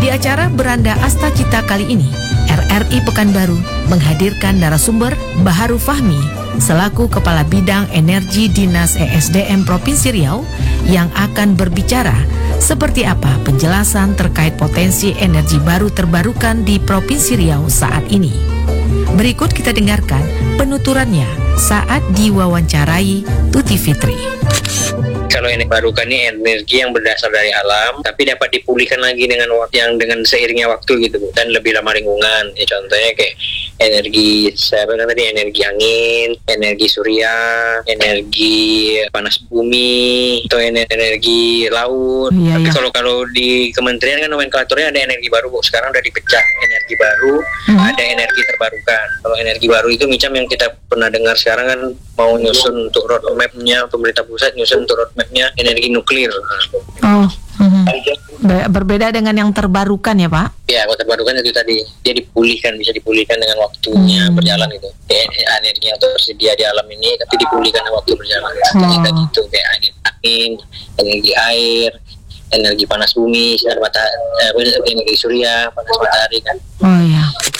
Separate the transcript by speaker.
Speaker 1: Di acara Beranda Asta Cita kali ini, RRI Pekanbaru menghadirkan narasumber Baharu Fahmi selaku Kepala Bidang Energi Dinas ESDM Provinsi Riau yang akan berbicara seperti apa penjelasan terkait potensi energi baru terbarukan di Provinsi Riau saat ini. Berikut kita dengarkan penuturannya saat diwawancarai Tuti Fitri.
Speaker 2: Kalau energi barukan ini energi yang berdasar dari alam, tapi dapat dipulihkan lagi dengan dengan seiringnya waktu gitu, Bu, dan lebih ramah lingkungan. Ya, contohnya kayak energi, saya bilang tadi, energi angin, energi surya, energi panas bumi, atau energi laut. Tapi kalau di kementerian kan nomenklaturnya ada energi baru, Bu. Sekarang udah dipecah energi baru, ada energi terbarukan. Kalau energi baru itu macam yang kita pernah dengar sekarang kan mau nyusun untuk roadmap-nya, pemerintah pusat nyusun untuk roadmap-nya energi nuklir.
Speaker 1: Berbeda dengan yang terbarukan ya, Pak?
Speaker 2: Ya, kalau terbarukan itu tadi, dia bisa dipulihkan dengan waktunya berjalan gitu. Energi yang tersedia di alam ini tapi dipulihkan dengan waktu berjalan. Kayak gitu, kayak angin, energi air, energi panas bumi, sinar matahari, energi surya, panas matahari kan.
Speaker 1: Oh iya.